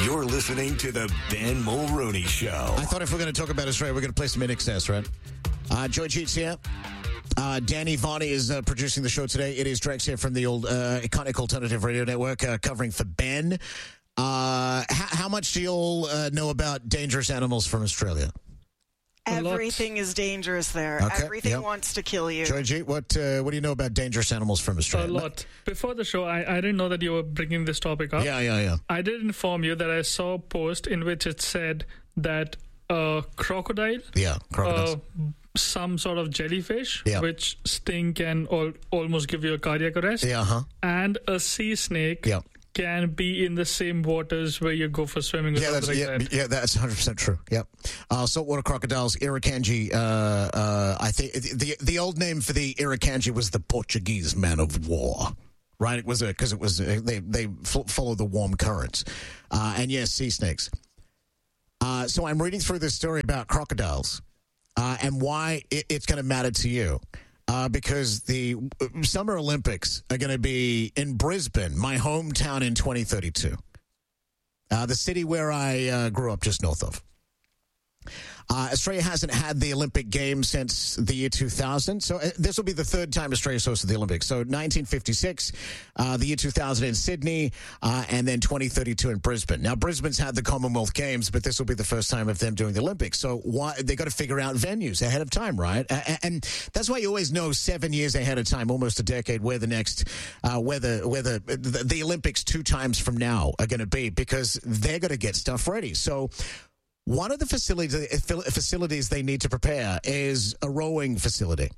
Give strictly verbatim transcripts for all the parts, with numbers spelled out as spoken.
You're listening to the Ben Mulroney Show. I thought if we're going to talk about Australia, we're going to play some In Excess, right? Uh, George Eats here. Uh, Danny Varney is uh, producing the show today. It is Drex here from the old uh, iconic alternative radio network, uh, covering for Ben. Uh, h- how much do you all uh, know about dangerous animals from Australia? Everything is dangerous there. Okay, Everything yep. wants to kill you. Georgie, what uh, what do you know about dangerous animals from Australia? A lot. Before the show, I, I didn't know that you were bringing this topic up. Yeah, yeah, yeah. I did inform you that I saw a post in which it said that a crocodile, Yeah, crocodiles. uh, some sort of jellyfish, Yeah. which sting can al- almost give you a cardiac arrest, yeah, huh? and a sea snake Yeah. can be in the same waters where you go for swimming. Or Yeah, that's, something yeah, like that. yeah, that's one hundred percent true. Yep. Uh, saltwater crocodiles, Irukandji. Uh, uh, I think the the old name for the Irukandji was the Portuguese man of war, right? It was because it was uh, they they f- follow the warm currents, uh, and yes, sea snakes. Uh, so I'm reading through this story about crocodiles uh, and why it, it's going to matter to you. Uh, because the Summer Olympics are going to be in Brisbane, my hometown, in twenty thirty-two. Uh, the city where I uh, grew up just north of. Uh, Australia hasn't had the Olympic Games since the year two thousand, so uh, this will be the third time Australia's hosted the Olympics. So nineteen fifty-six, uh, the year two thousand in Sydney, uh, and then twenty thirty-two in Brisbane. Now, Brisbane's had the Commonwealth Games, but this will be the first time of them doing the Olympics. So why they got to figure out venues ahead of time, right? Uh, and that's why you always know seven years ahead of time, almost a decade, where the next, uh, where the where the, the the Olympics two times from now are going to be, because they're going to get stuff ready. So. One of the facilities facilities they need to prepare is a rowing facility.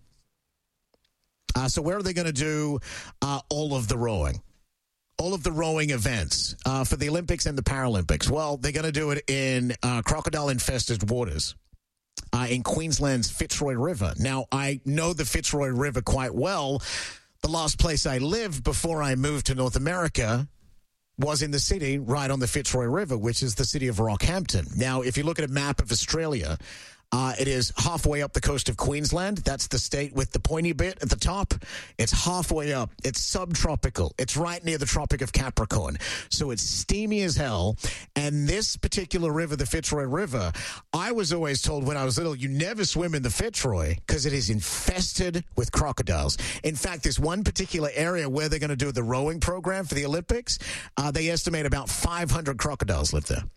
Uh, so where are they going to do uh, all of the rowing? All of the rowing events uh, for the Olympics and the Paralympics? Well, they're going to do it in uh, crocodile-infested waters uh, in Queensland's Fitzroy River. Now, I know the Fitzroy River quite well. The last place I lived before I moved to North America was in the city right on the Fitzroy River, which is the city of Rockhampton. Now, if you look at a map of Australia, uh, it is halfway up the coast of Queensland. That's the state with the pointy bit at the top. It's halfway up. It's subtropical. It's right near the Tropic of Capricorn. So it's steamy as hell. And this particular river, the Fitzroy River, I was always told when I was little, you never swim in the Fitzroy because it is infested with crocodiles. In fact, there's one particular area where they're going to do the rowing program for the Olympics. Uh, they estimate about five hundred crocodiles live there.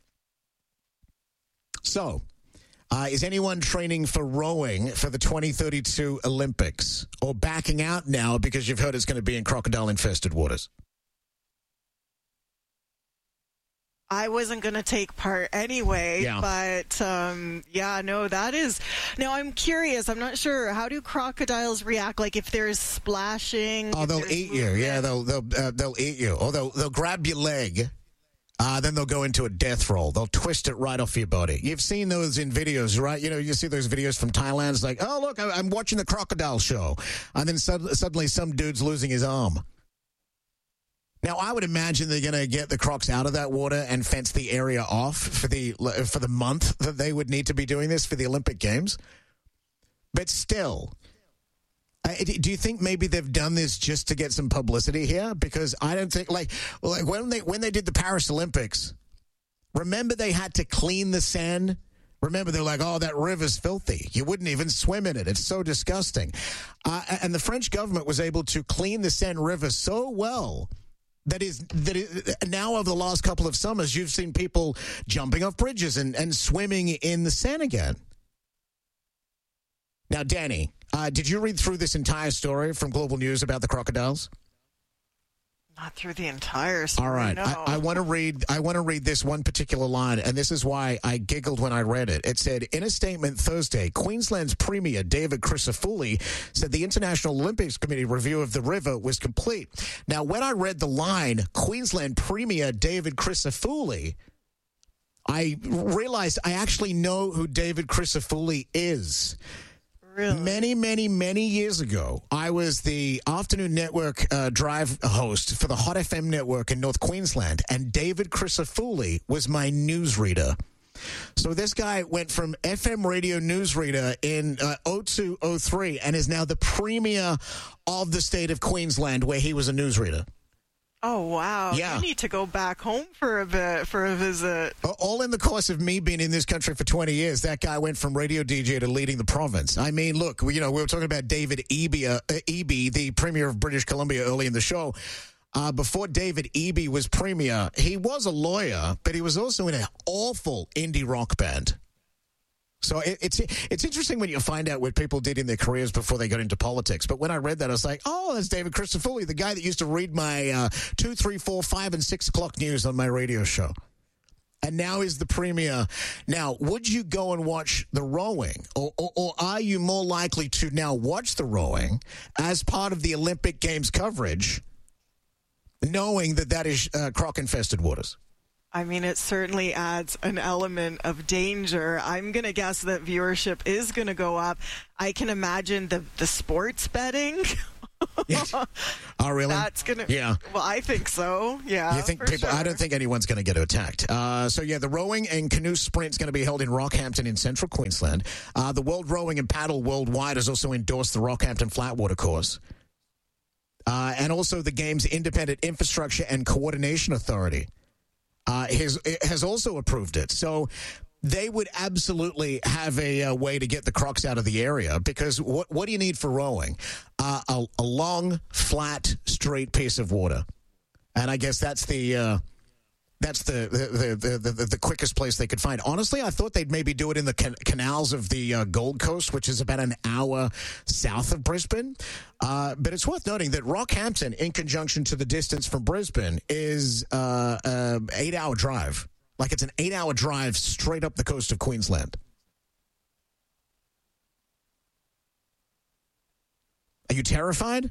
So, Uh, is anyone training for rowing for the twenty thirty-two Olympics, or backing out now because you've heard it's going to be in crocodile-infested waters? I wasn't going to take part anyway, Yeah. but um, yeah, no, that is. Now, I'm curious. I'm not sure. How do crocodiles react? Like if there's splashing? Oh, if they'll there's eat you. movement? Yeah, they'll they'll uh, they'll eat you. Or they'll they'll grab your leg. Uh, then they'll go into a death roll. They'll twist it right off your body. You've seen those in videos, right? You know, you see those videos from Thailand. It's like, oh, look, I- I'm watching the crocodile show. And then sud- suddenly some dude's losing his arm. Now, I would imagine they're going to get the crocs out of that water and fence the area off for the for the month that they would need to be doing this for the Olympic Games. But still, I, do you think maybe they've done this just to get some publicity here? Because I don't think, like, like when they when they did the Paris Olympics, remember they had to clean the Seine? Remember, they're like, oh, that river's filthy. You wouldn't even swim in it. It's so disgusting. Uh, and the French government was able to clean the Seine River so well that is that is, now over the last couple of summers, you've seen people jumping off bridges and, and swimming in the Seine again. Now, Danny, uh, did you read through this entire story from Global News about the crocodiles? Not through the entire story. All right, No. I, I want to read. I want to read this one particular line, and this is why I giggled when I read it. It said, in a statement Thursday, Queensland's Premier David Crisafulli said the International Olympics Committee review of the river was complete. Now, when I read the line, Queensland Premier David Crisafulli, I realized I actually know who David Crisafulli is. Really? Many, many, many years ago, I was the afternoon network uh, drive host for the Hot F M network in North Queensland, and David Crisafulli was my newsreader. So this guy went from F M radio newsreader in uh, oh two oh three and is now the premier of the state of Queensland, where he was a newsreader. Oh, wow. Yeah. You need to go back home for a bit, for a visit. All in the course of me being in this country for twenty years, that guy went from radio D J to leading the province. I mean, look, you know, we were talking about David Eby, uh, Eby the Premier of British Columbia, early in the show. Uh, before David Eby was Premier, he was a lawyer, but he was also in an awful indie rock band. So it, it's it's interesting when you find out what people did in their careers before they got into politics. But when I read that, I was like, oh, that's David Christofouli, the guy that used to read my uh, two, three, four, five, and six o'clock news on my radio show. And now he's the premier. Now, would you go and watch the rowing? Or, or, or are you more likely to now watch the rowing as part of the Olympic Games coverage, knowing that that is uh, croc-infested waters? I mean, it certainly adds an element of danger. I'm going to guess that viewership is going to go up. I can imagine the, the sports betting. Oh, really? That's going to... Yeah. Well, I think so. Yeah, You think for people... sure. I don't think anyone's going to get attacked. Uh, so, yeah, the rowing and canoe sprint is going to be held in Rockhampton in central Queensland. Uh, the World Rowing and Paddle Worldwide has also endorsed the Rockhampton Flatwater course. Uh, and also the Games Independent Infrastructure and Coordination Authority uh, has, has also approved it. So they would absolutely have a, a way to get the crocs out of the area, because what, what do you need for rowing? Uh, a, a long, flat, straight piece of water. And I guess that's the... Uh, That's the the, the the the quickest place they could find. Honestly, I thought they'd maybe do it in the can- canals of the uh, Gold Coast, which is about an hour south of Brisbane. Uh, but it's worth noting that Rockhampton, in conjunction to the distance from Brisbane, is uh, an eight-hour drive. Like, it's an eight-hour drive straight up the coast of Queensland. Are you terrified?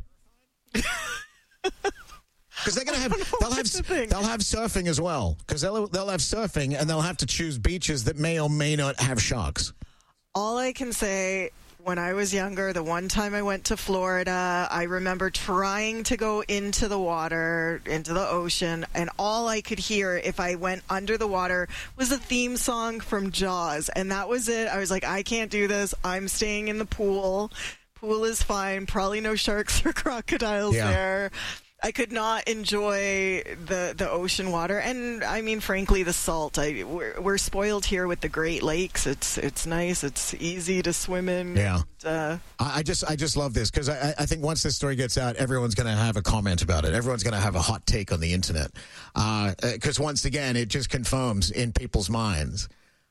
Because they're gonna have they'll have they'll have surfing as well. Because they'll they'll have surfing, and they'll have to choose beaches that may or may not have sharks. All I can say, when I was younger, the one time I went to Florida, I remember trying to go into the water, into the ocean, and all I could hear if I went under the water was a theme song from Jaws, and that was it. I was like, I can't do this. I'm staying in the pool. Pool is fine. Probably no sharks or crocodiles Yeah. there. I could not enjoy the, the ocean water, and I mean, frankly, the salt. I we're, we're spoiled here with the Great Lakes. It's it's nice. It's easy to swim in. Yeah. And, uh, I I just I just love this, because I, I think once this story gets out, everyone's going to have a comment about it. Everyone's going to have a hot take on the internet, because uh, once again, it just confirms in people's minds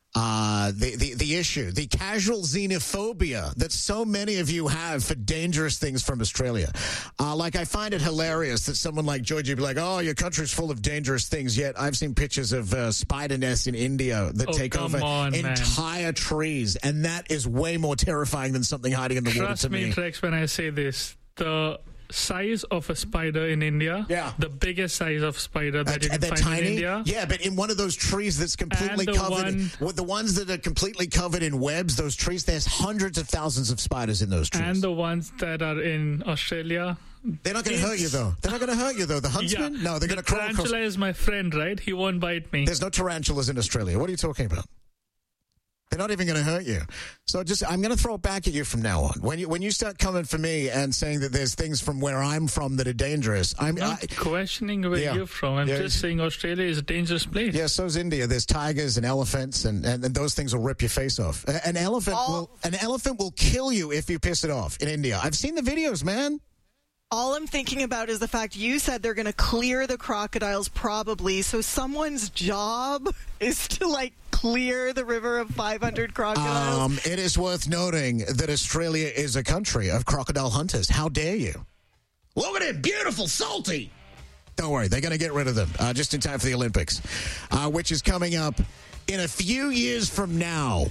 uh, the, the the issue, the casual xenophobia that so many of you have for dangerous things from Australia. Uh, like, I find it hilarious that someone like Georgie would be like, "Oh, your country's full of dangerous things." Yet I've seen pictures of uh, spider nests in India that Oh, take come over on, man. entire trees, and that is way more terrifying than something hiding in the water Trust to me, me. Trex, when I say this, the size of a spider in India, Yeah. the biggest size of spider that Uh, you can they're find tiny, in India. yeah, but in one of those trees that's completely And the covered, one- with the ones that are completely covered in webs, those trees, there's hundreds of thousands of spiders in those trees. And the ones that are in Australia. They're not going to hurt you, though. They're not going to hurt you, though. The huntsman? Yeah, No, they're the going to crawl across. tarantula is my friend, right? He won't bite me. There's no tarantulas in Australia. What are you talking about? They're not even going to hurt you. So just, I'm going to throw it back at you from now on. When you when you start coming for me and saying that there's things from where I'm from that are dangerous, I'm I'm not I, questioning where Yeah. you're from. I'm Yeah. just saying Australia is a dangerous place. yeah, so's India. There's tigers and elephants, and, and, and those things will rip your face off. A- An elephant All- will an elephant will kill you if you piss it off in India. I've seen the videos, man. all I'm thinking about is the fact you said they're going to clear the crocodiles, probably. So someone's job is to like clear the river of five hundred crocodiles. Um, it is worth noting that Australia is a country of crocodile hunters. How dare you? Look at it, beautiful, salty. Don't worry, they're going to get rid of them uh, just in time for the Olympics, uh, which is coming up in a few years from now.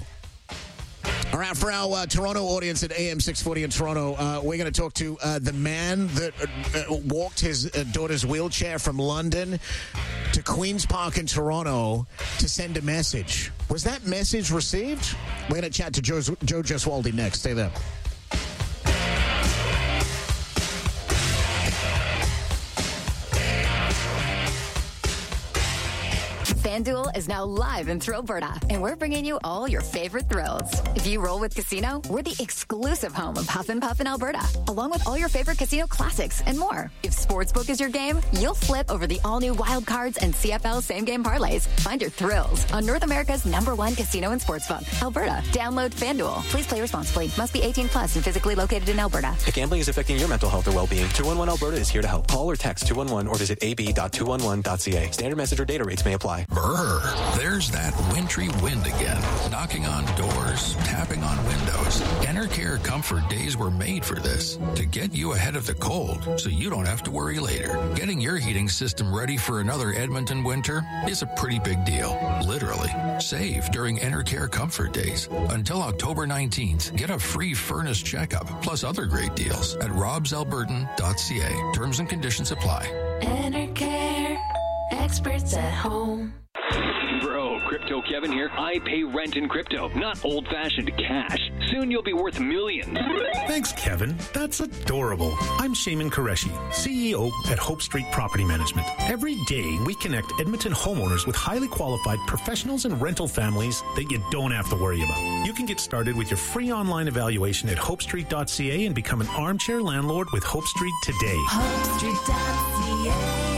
All right, for our uh, Toronto audience at A M six forty in Toronto, uh, we're going to talk to uh, the man that uh, uh, walked his uh, daughter's wheelchair from London to Queen's Park in Toronto to send a message. Was that message received? We're going to chat to Joe, Joe Gesualdi next. Stay there. FanDuel is now live in Thrillberta, and we're bringing you all your favorite thrills. If you roll with Casino, we're the exclusive home of Huff and Puff in Alberta, along with all your favorite casino classics and more. If Sportsbook is your game, you'll flip over the all-new Wild Cards and C F L same-game parlays. Find your thrills on North America's number one casino and sportsbook, Alberta. Download FanDuel. Please play responsibly. Must be eighteen plus and physically located in Alberta. If gambling is affecting your mental health or well-being, two one one Alberta is here to help. Call or text two one one or visit a b dot two one one dot c a. Standard message or data rates may apply. Brr, there's that wintry wind again. Knocking on doors, tapping on windows. Enercare Comfort Days were made for this, to get you ahead of the cold so you don't have to worry later. Getting your heating system ready for another Edmonton winter is a pretty big deal. Literally. Save during Enercare Comfort Days. Until October nineteenth, get a free furnace checkup, plus other great deals at robs albertan dot c a. Terms and conditions apply. Enercare, experts at home. Bro, Crypto Kevin here. I pay rent in crypto, not old-fashioned cash. Soon you'll be worth millions. Thanks, Kevin. That's adorable. I'm Shaman Qureshi, C E O at Hope Street Property Management. Every day, we connect Edmonton homeowners with highly qualified professionals and rental families that you don't have to worry about. You can get started with your free online evaluation at hope street dot c a and become an armchair landlord with Hope Street today. hope street dot c a.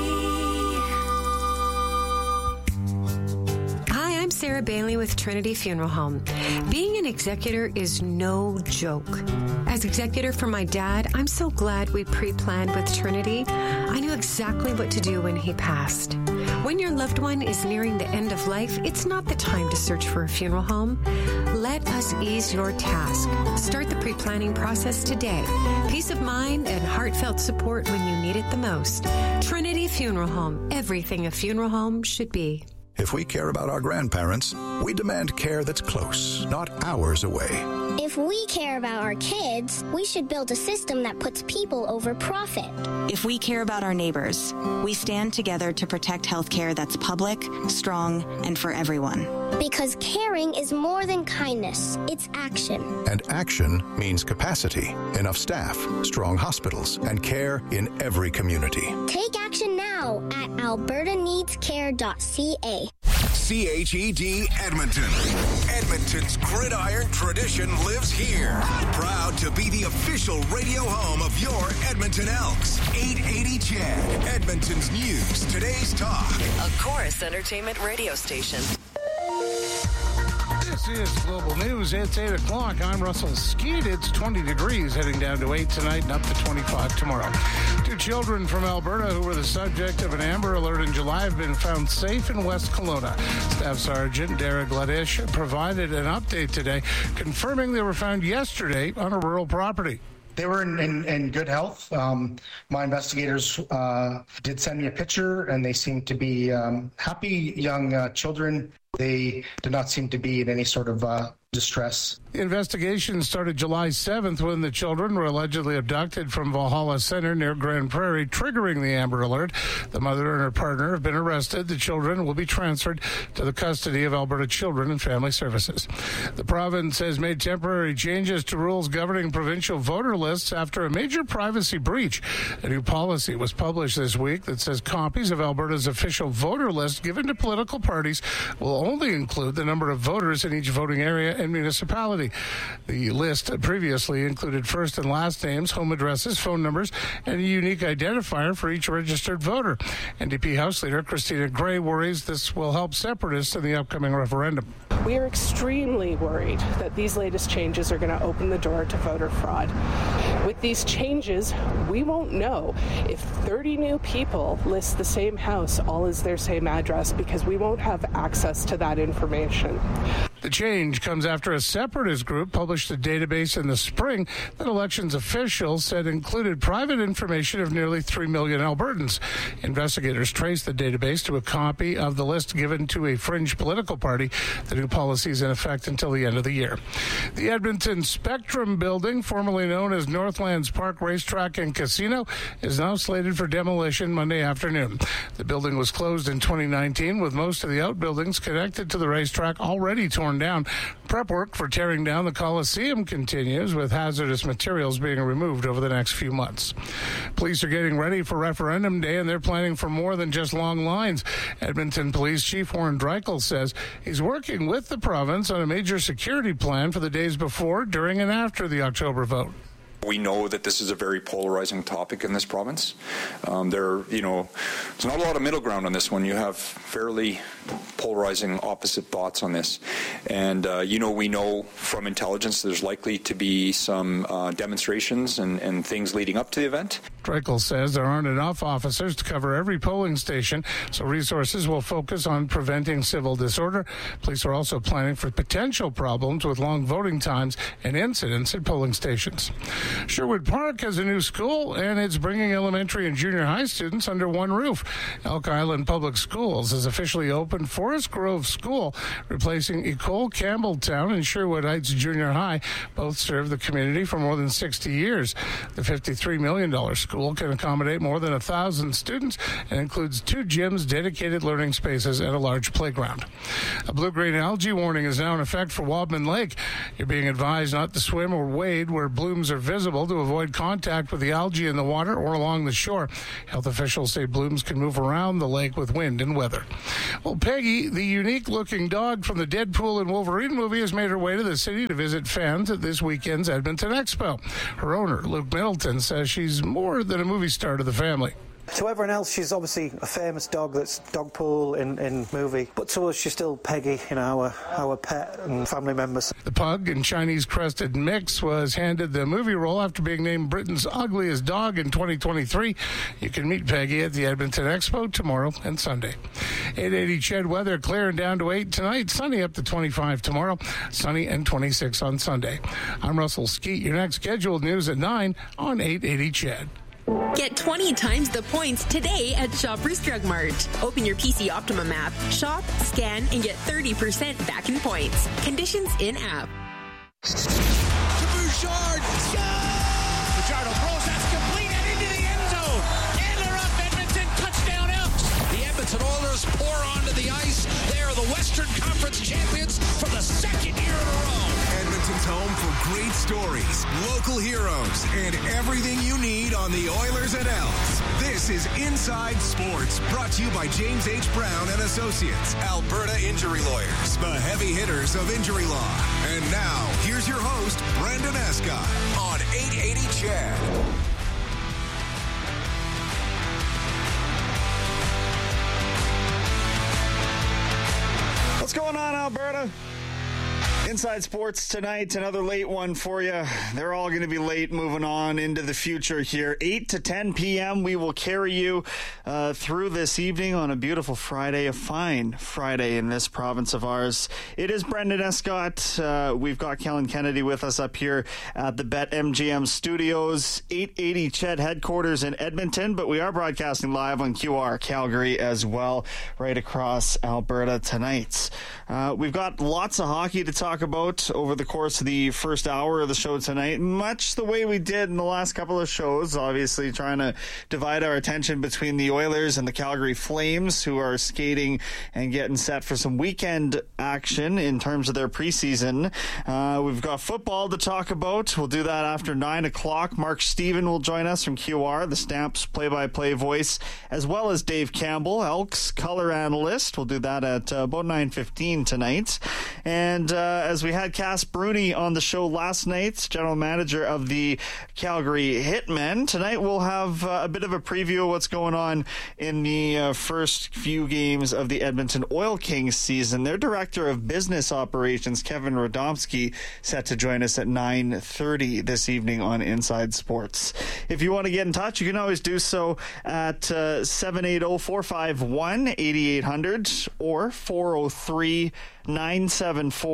I'm Sarah Bailey with Trinity Funeral Home. Being an executor is no joke. As executor for my dad, I'm so glad we pre-planned with Trinity. I knew exactly what to do when he passed. When your loved one is nearing the end of life, it's not the time to search for a funeral home. Let us ease your task. Start the pre-planning process today. Peace of mind and heartfelt support when you need it the most. Trinity Funeral Home. Everything a funeral home should be. If we care about our grandparents, we demand care that's close, not hours away. If we care about our kids, we should build a system that puts people over profit. If we care about our neighbors, we stand together to protect healthcare that's public, strong, and for everyone. Because caring is more than kindness, it's action. And action means capacity, enough staff, strong hospitals, and care in every community. Take action now at alberta needs care dot c a. C H E D Edmonton. Edmonton's gridiron tradition lives here. Proud to be the official radio home of your Edmonton Elks. eight eighty C H E D, Edmonton's news, today's talk. A Chorus Entertainment radio station. This is Global News. It's eight o'clock. I'm Russell Skeet. It's twenty degrees, heading down to eight tonight and up to twenty-five tomorrow. Two children from Alberta who were the subject of an Amber Alert in July have been found safe in West Kelowna. Staff Sergeant Dara Gladish provided an update today, confirming they were found yesterday on a rural property. They were in, in, in good health. Um, my investigators uh, did send me a picture, and they seemed to be um, happy young uh, children. They did not seem to be in any sort of uh, distress. The investigation started July seventh when the children were allegedly abducted from Valhalla Center near Grand Prairie, triggering the Amber Alert. The mother and her partner have been arrested. The children will be transferred to the custody of Alberta Children and Family Services. The province has made temporary changes to rules governing provincial voter lists after a major privacy breach. A new policy was published this week that says copies of Alberta's official voter list given to political parties will only include the number of voters in each voting area and municipality. The list previously included first and last names, home addresses, phone numbers, and a unique identifier for each registered voter. N D P House Leader Christina Gray worries this will help separatists in the upcoming referendum. We are extremely worried that these latest changes are going to open the door to voter fraud. With these changes, we won't know if thirty new people list the same house all as their same address because we won't have access to that information. The change comes after a separatist group published a database in the spring that elections officials said included private information of nearly three million Albertans. Investigators traced the database to a copy of the list given to a fringe political party. The new policy is in effect until the end of the year. The Edmonton Spectrum building, formerly known as Northlands Park Racetrack and Casino, is now slated for demolition Monday afternoon. The building was closed in twenty nineteen, with most of the outbuildings connected to the racetrack already torn torn down. Prep work for tearing down the Coliseum continues, with hazardous materials being removed over the next few months. Police are getting ready for referendum day, and they're planning for more than just long lines. Edmonton Police Chief Warren Dreichel says he's working with the province on a major security plan for the days before, during, and after the October vote. We know that this is a very polarizing topic in this province. Um, there, you know, there's not a lot of middle ground on this one. You have fairly polarizing opposite thoughts on this. And, uh, you know, we know from intelligence there's likely to be some uh, demonstrations and, and things leading up to the event. Dreichel says there aren't enough officers to cover every polling station, so resources will focus on preventing civil disorder. Police are also planning for potential problems with long voting times and incidents at polling stations. Sherwood Park has a new school, and it's bringing elementary and junior high students under one roof. Elk Island Public Schools has officially opened Forest Grove School, replacing Ecole Campbelltown and Sherwood Heights Junior High. Both serve the community for more than sixty years. The fifty-three million dollars school can accommodate more than one thousand students and includes two gyms, dedicated learning spaces, and a large playground. A blue-green algae warning is now in effect for Wadman Lake. You're being advised not to swim or wade where blooms are visible to avoid contact with the algae in the water or along the shore. Health officials say blooms can move around the lake with wind and weather. Well, Peggy, the unique-looking dog from the Deadpool and Wolverine movie, has made her way to the city to visit fans at this weekend's Edmonton Expo. Her owner, Luke Middleton, says she's more than a movie star to the family. To everyone else, she's obviously a famous dog that's Dogpool in, in movie. But to us, she's still Peggy, you know, our, our pet and family members. The pug and Chinese crested mix was handed the movie role after being named Britain's ugliest dog in twenty twenty-three. You can meet Peggy at the Edmonton Expo tomorrow and Sunday. eight eighty C H E D weather, clear and down to eight tonight. Sunny up to twenty-five tomorrow. Sunny and twenty-six on Sunday. I'm Russell Skeet. Your next scheduled news at nine on eight eighty C H E D. Get twenty times the points today at Shoppers Drug Mart. Open your P C Optimum app, shop, scan, and get thirty percent back in points. Conditions in app. To Bouchard! Bouchard throws that's complete and into the end zone. Adler up, Edmonton, touchdown Elks. The Edmonton Oilers pour onto the ice. They are the Western Conference champions for the second year in a row. Edmonton's home for great stories, local heroes, and everything you need on the Oilers and Elks. This is Inside Sports, brought to you by James H. Brown and Associates, Alberta Injury Lawyers, the heavy hitters of injury law. And now, here's your host, Brendan Escott, on eight eighty C H E D. What's going on, Alberta? Inside Sports tonight, another late one for you. They're all going to be late moving on into the future here. eight to ten p.m. we will carry you uh, through this evening on a beautiful Friday, a fine Friday in this province of ours. It is Brendan Escott. Uh, we've got Kellen Kennedy with us up here at the BetMGM Studios, eight eighty C H E D headquarters in Edmonton, but we are broadcasting live on Q R Calgary as well, right across Alberta tonight. Uh, we've got lots of hockey to talk about over the course of the first hour of the show tonight, much the way we did in the last couple of shows, obviously trying to divide our attention between the Oilers and the Calgary Flames, who are skating and getting set for some weekend action in terms of their preseason. Uh, we've got football to talk about. We'll do that after nine o'clock. Mark Steven will join us from Q R, the Stamps play-by-play voice, as well as Dave Campbell, Elks color analyst. We'll do that at uh, about nine fifteen tonight. And uh, as we had Cass Bruni on the show last night, general manager of the Calgary Hitmen, tonight we'll have uh, a bit of a preview of what's going on in the uh, first few games of the Edmonton Oil Kings season. Their director of business operations, Kevin Radomski, set to join us at nine thirty this evening on Inside Sports. If you want to get in touch, you can always do so at uh, seven eight zero, four five one, eight eight zero zero or four oh three, nine seven four, eight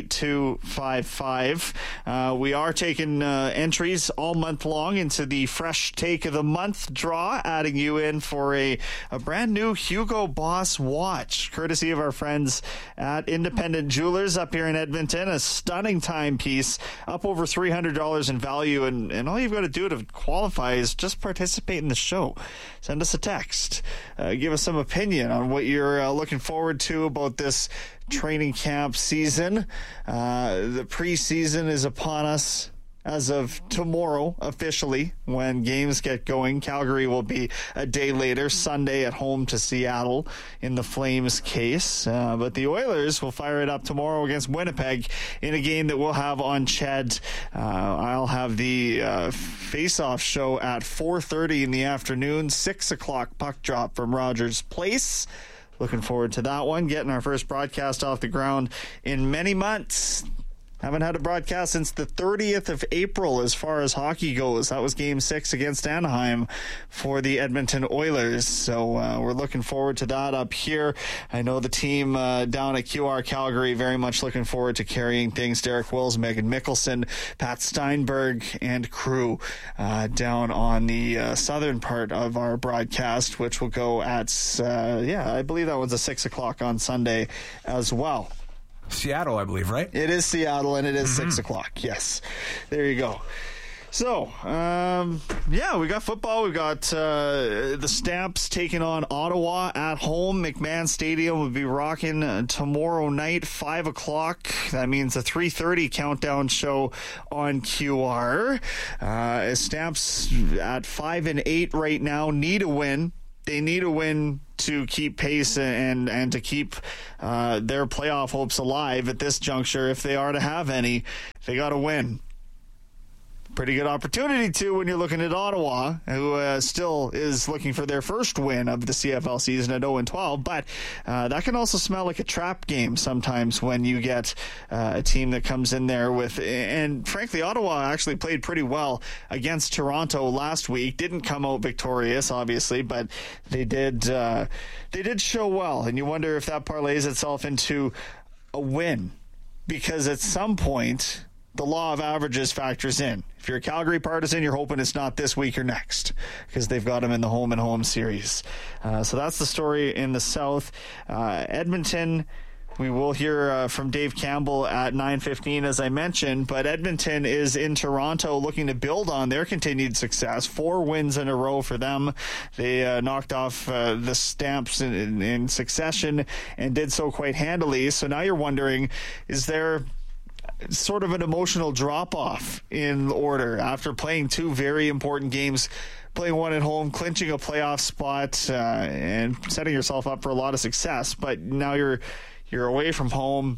eight two five five. Uh, we are taking uh, entries all month long into the Fresh Take of the Month draw, adding you in for a, a brand new Hugo Boss watch, courtesy of our friends at Independent Jewelers up here in Edmonton. A stunning timepiece, up over three hundred dollars in value, and, and all you've got to do to qualify is just participate in the show. Send us a text. Uh, give us some opinion on what you're uh, looking forward to about this training camp season. Uh, the preseason is upon us as of tomorrow, officially, when games get going. Calgary will be a day later, Sunday at home to Seattle in the Flames case. Uh, but the Oilers will fire it up tomorrow against Winnipeg in a game that we'll have on C H E D. Uh, I'll have the uh, face-off show at four thirty in the afternoon, six o'clock puck drop from Rogers Place. Looking forward to that one, getting our first broadcast off the ground in many months. Haven't had a broadcast since the thirtieth of April as far as hockey goes. That was game six against Anaheim for the Edmonton Oilers. So uh, we're looking forward to that up here. I know the team uh, down at Q R Calgary very much looking forward to carrying things. Derek Wills, Megan Mickelson, Pat Steinberg, and crew uh, down on the uh, southern part of our broadcast, which will go at, uh, yeah, I believe that one's a six o'clock on Sunday as well. Seattle, I believe, right? It is Seattle, and it is mm-hmm. six o'clock. Yes. There you go. So, um, yeah, we got football. We got uh, the Stamps taking on Ottawa at home. McMahon Stadium will be rocking uh, tomorrow night, five o'clock. That means a three thirty countdown show on Q R. Uh, Stamps at five and eight right now need a win. They need a win to keep pace and and to keep uh, their playoff hopes alive at this juncture. If they are to have any, they got to win. Pretty good opportunity, too, when you're looking at Ottawa, who uh, still is looking for their first win of the C F L season at oh and twelve. But uh, that can also smell like a trap game sometimes when you get uh, a team that comes in there with... And frankly, Ottawa actually played pretty well against Toronto last week. Didn't come out victorious, obviously, but they did, uh, they did show well. And you wonder if that parlays itself into a win. Because at some point... the law of averages factors in. If you're a Calgary partisan, you're hoping it's not this week or next because they've got them in the home and home series. Uh, so that's the story in the South. Uh, Edmonton, we will hear uh, from Dave Campbell at nine fifteen, as I mentioned, but Edmonton is in Toronto looking to build on their continued success. Four wins in a row for them. They uh, knocked off uh, the Stamps in, in, in succession and did so quite handily. So now you're wondering, is there... sort of an emotional drop-off in order after playing two very important games, playing one at home, clinching a playoff spot, uh, and setting yourself up for a lot of success. But now you're you're away from home.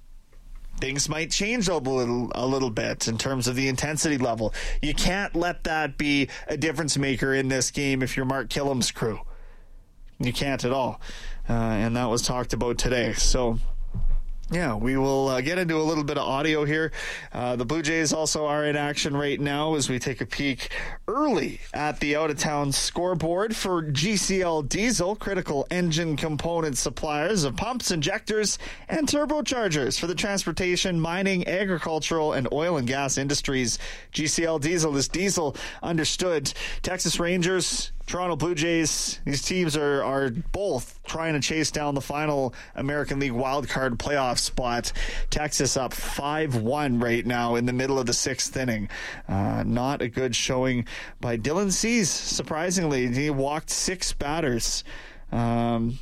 Things might change a little, a little bit in terms of the intensity level. You can't let that be a difference maker in this game if you're Mark Killam's crew. You can't at all. Uh, and that was talked about today. So... yeah, we will uh, get into a little bit of audio here. Uh, the Blue Jays also are in action right now as we take a peek early at the out-of-town scoreboard for G C L Diesel, critical engine component suppliers of pumps, injectors, and turbochargers for the transportation, mining, agricultural, and oil and gas industries. G C L Diesel is diesel understood. Texas Rangers, Toronto Blue Jays, these teams are, are both trying to chase down the final American League wildcard playoff spot. Texas up five one right now in the middle of the sixth inning. Uh, not a good showing by Dylan Cease, surprisingly. He walked six batters. Um,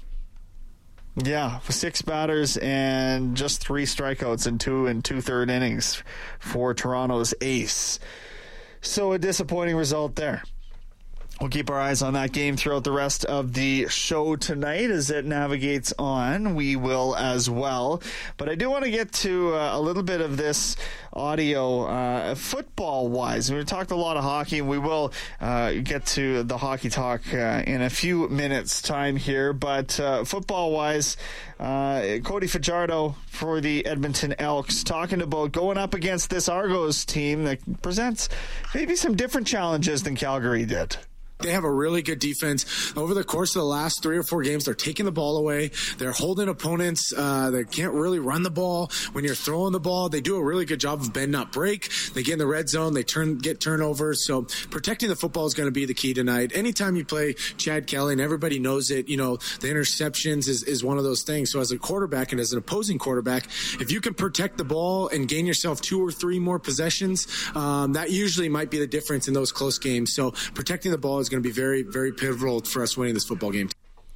yeah, six batters and just three strikeouts in two and two-third innings for Toronto's ace. So a disappointing result there. We'll keep our eyes on that game throughout the rest of the show tonight as it navigates on. We will as well. But I do want to get to uh, a little bit of this audio uh, football-wise. We've talked a lot of hockey, and we will uh, get to the hockey talk uh, in a few minutes' time here. But uh, football-wise, uh, Cody Fajardo for the Edmonton Elks talking about going up against this Argos team that presents maybe some different challenges than Calgary did. They have a really good defense. Over the course of the last three or four games, they're taking the ball away. They're holding opponents. Uh, they can't really run the ball. When you're throwing the ball, they do a really good job of bend, not break. They get in the red zone. They turn get turnovers. So protecting the football is going to be the key tonight. Anytime you play Chad Kelly, and everybody knows it, you know, the interceptions is, is one of those things. So as a quarterback and as an opposing quarterback, if you can protect the ball and gain yourself two or three more possessions, um, that usually might be the difference in those close games. So protecting the ball is going to be very, very pivotal for us winning this football game.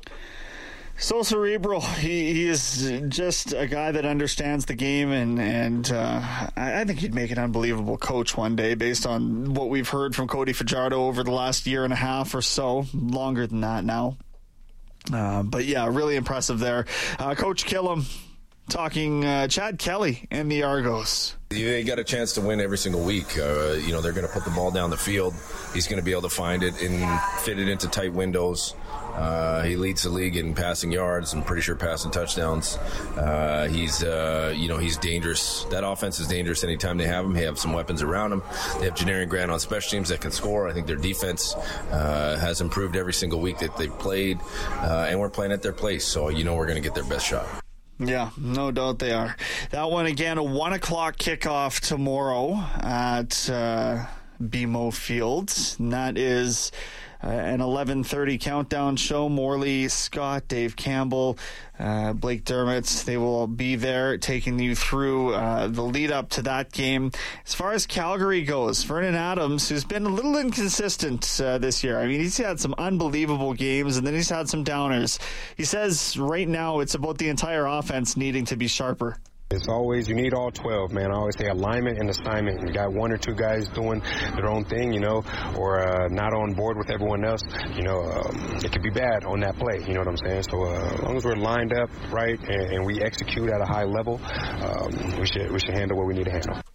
So cerebral. He, he is just a guy that understands the game, and, and uh, I, I think he'd make an unbelievable coach one day based on what we've heard from Cody Fajardo over the last year and a half or so, longer than that now. Uh, but yeah, really impressive there. Uh, Coach Killam talking uh, Chad Kelly and the Argos. They got a chance to win every single week. Uh, you know, they're going to put the ball down the field. He's going to be able to find it and fit it into tight windows. Uh, he leads the league in passing yards. I'm pretty sure passing touchdowns. Uh, he's, uh, you know, he's dangerous. That offense is dangerous anytime they have him. They have some weapons around him. They have Janarian Grant on special teams that can score. I think their defense uh, has improved every single week that they've played, uh, and we're playing at their place. So, you know, we're going to get their best shot. Yeah, no doubt they are. That one again, a one o'clock kickoff tomorrow at uh, B M O Field. And that is uh, an eleven thirty countdown show. Morley, Scott, Dave Campbell, uh, Blake Dermott, they will be there taking you through uh, the lead up to that game. As far as Calgary goes, Vernon Adams, who's been a little inconsistent uh, this year. I mean, he's had some unbelievable games, and then he's had some downers. He says right now it's about the entire offense needing to be sharper. It's always, you need all twelve, man. I always say alignment and assignment. You got one or two guys doing their own thing, you know, or uh, not on board with everyone else, you know, um, it could be bad on that play, you know what I'm saying? So uh, as long as we're lined up right and, and we execute at a high level, um, we should we should handle what we need to handle.